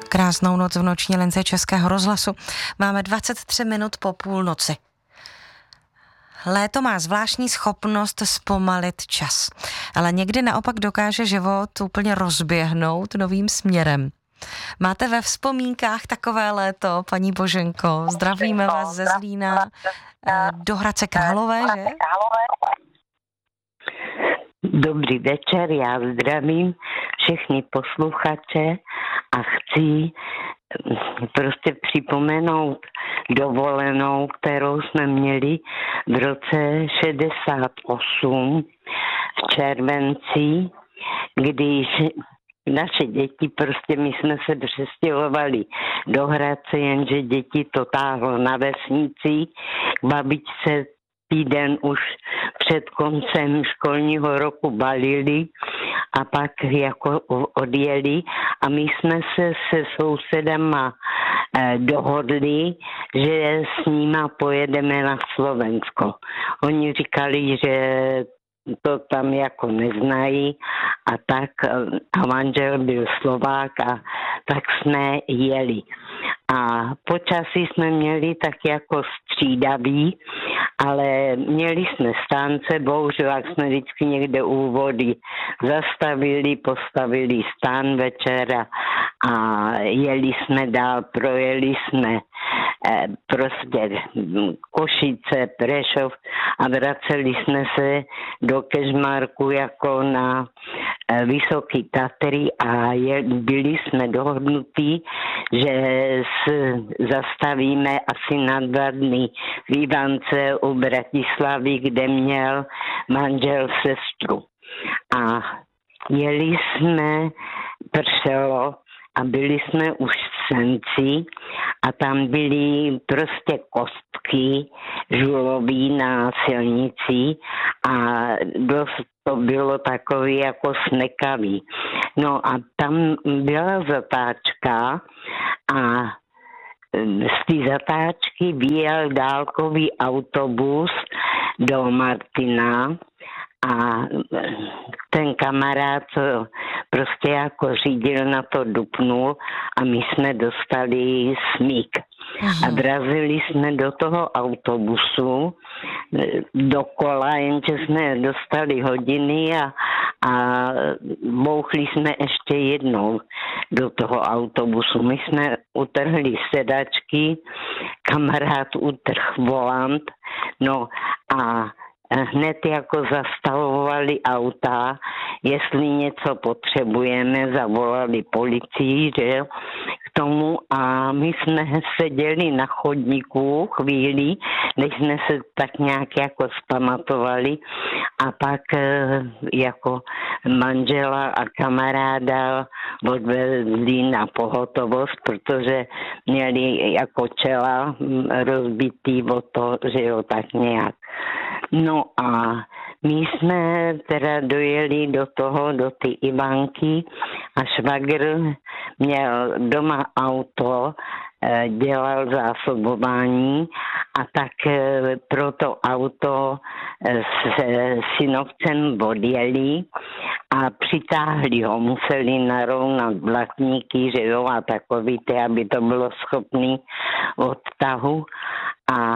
Krásnou noc v noční lince Českého rozhlasu. Máme 23 minut po půlnoci. Léto má zvláštní schopnost zpomalit čas, ale někdy naopak dokáže život úplně rozběhnout novým směrem. Máte ve vzpomínkách takové léto, paní Boženko? Zdravíme vás ze Zlína do Hradce Králové, že? Dobrý večer, já zdravím všechny posluchače a chci prostě připomenout dovolenou, kterou jsme měli v roce 68 v červenci, když naše děti, prostě my jsme se přestěhovali do Hradce, jenže děti to táhlo na vesnici k babičce. Týden už před koncem školního roku balili a pak jako odjeli a my jsme se sousedama dohodli, že s nima pojedeme na Slovensko. Oni říkali, že to tam jako neznají a tak a manžel byl Slovák a tak jsme jeli. A počasí jsme měli tak jako střídavý, ale měli jsme stánce, bohužel jak jsme vždycky někde u vody zastavili, postavili stán večera a jeli jsme dál, projeli jsme prostě Košice, Prešov a vraceli jsme se do Kežmarku jako na Vysoký Tatry a byli jsme dohodnutí, že zastavíme asi na 2 dny v Ivance u Bratislavy, kde měl manžel sestru. A jeli jsme, pršelo a byli jsme už v Senci a tam byly prostě kostky žulový na silnici a dost to bylo takový jako smekavý. No a tam byla zatáčka a z té zatáčky vyjel dálkový autobus do Martina a ten kamarád, co prostě jako řídil, na to dupnul a my jsme dostali smík. A vrazili jsme do toho autobusu dokola, jenže jsme dostali hodiny a bouchli jsme ještě jednou do toho autobusu. My jsme utrhli sedačky, kamarád utrhl volant, no a hned jako zastavovali auta, jestli něco potřebujeme, zavolali policii, že jo, k tomu a my jsme seděli na chodníku chvíli, než jsme se tak nějak jako zpamatovali a pak jako manžela a kamaráda odvezli na pohotovost, protože měli jako čela rozbitý o to, že jo, tak nějak. No a my jsme teda dojeli do té Ivanky a švagr měl doma auto, dělal zásobování a tak pro to auto s synovcem odjeli a přitáhli ho, museli narovnat blatníky, že jo, a takový ty, aby to bylo schopný odtahu a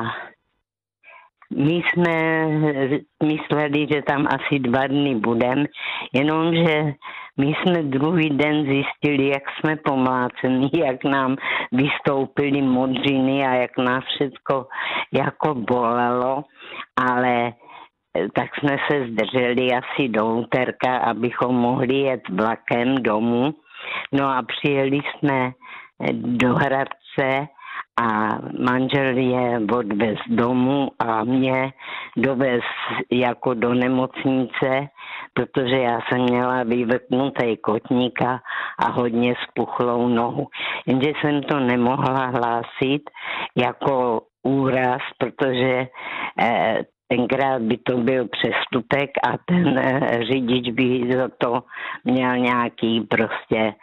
my jsme mysleli, že tam asi 2 dny budeme, jenomže my jsme druhý den zjistili, jak jsme pomláceni, jak nám vystoupily modřiny a jak nás všechno jako bolelo, ale tak jsme se zdrželi asi do úterka, abychom mohli jet vlakem domů. No a přijeli jsme do Hradce a manžel je odvez domů a mě dovez jako do nemocnice, protože já jsem měla vyvrtnutý kotník a hodně spuchlou nohu. Jenže jsem to nemohla hlásit jako úraz, protože tenkrát by to byl přestupek a ten řidič by za to měl nějaký prostě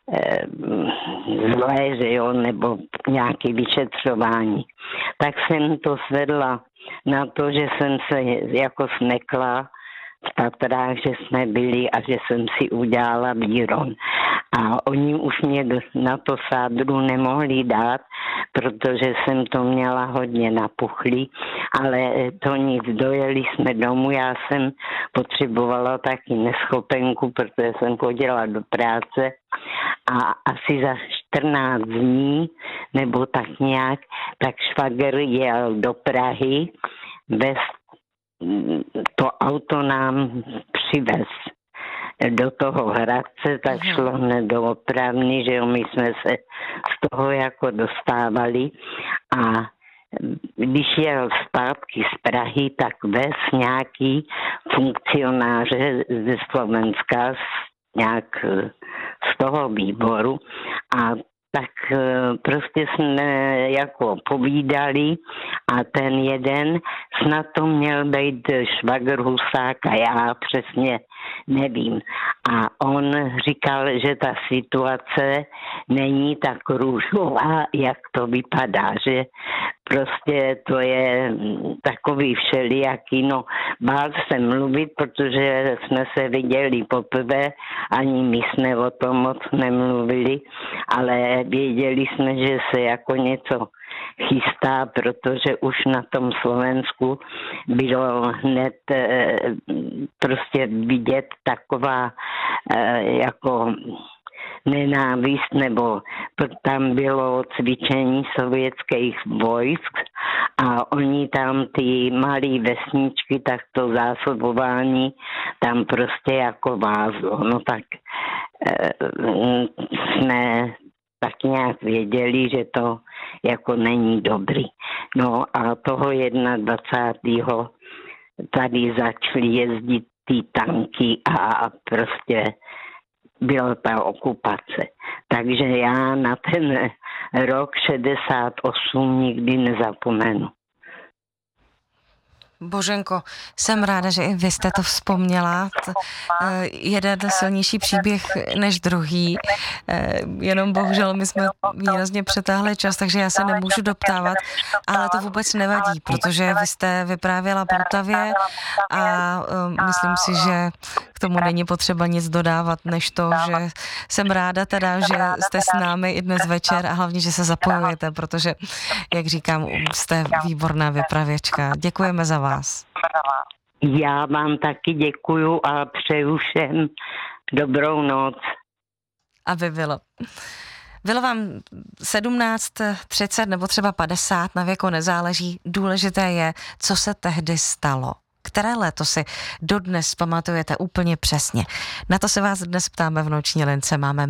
zlé, že jo, nebo nějaké vyšetřování. Tak jsem to svedla na to, že jsem se jako smekla v Tatrách, že jsme byli a že jsem si udělala výron. A oni už mě na to sádru nemohli dát, protože jsem to měla hodně napuchlý, ale to nic, dojeli jsme domů, já jsem potřebovala taky neschopenku, protože jsem chodila do práce a asi za 14 dní, nebo tak nějak, tak švagr jel do Prahy, to auto nám přivez do toho Hradce, tak šlo hned do opravny, že jo, my jsme se z toho jako dostávali a když jel zpátky z Prahy, tak vez nějaký funkcionáře ze Slovenska, nějak z toho výboru a tak prostě jsme jako povídali a ten jeden snad to měl být švagr Husák a já přesně nevím. A on říkal, že ta situace není tak růžová, jak to vypadá, že prostě to je takový všelijaký, no bál se mluvit, protože jsme se viděli poprvé, ani my jsme o tom moc nemluvili, ale věděli jsme, že se jako něco chystá, protože už na tom Slovensku bylo hned prostě vidět taková jako nenávist, nebo tam bylo cvičení sovětských vojsk a oni tam ty malé vesničky, tak to zásobování tam prostě jako vázlo. No tak jsme tak nějak věděli, že to jako není dobrý. No a toho 21. tady začaly jezdit ty tanky a prostě byla ta okupace. Takže já na ten rok 68 nikdy nezapomenu. Boženko, jsem ráda, že i vy jste to vzpomněla. Jeden silnější příběh než druhý. Jenom bohužel my jsme výrazně přetáhli čas, takže já se nemůžu doptávat, ale to vůbec nevadí, protože vy jste vyprávěla Poltavě a myslím si, že k tomu není potřeba nic dodávat, než to, že jsem ráda teda, že jste s námi i dnes večer a hlavně, že se zapojujete, protože, jak říkám, jste výborná vypravěčka. Děkujeme za vás. Já vám taky děkuju a přeju všem dobrou noc. Aby bylo. Bylo vám 17, 30 nebo třeba 50, na věku nezáleží. Důležité je, co se tehdy stalo. Které léto si dodnes pamatujete úplně přesně? Na to se vás dnes ptáme v Noční lince. Máme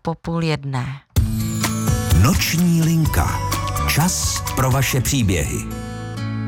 12:30. Noční linka. Čas pro vaše příběhy.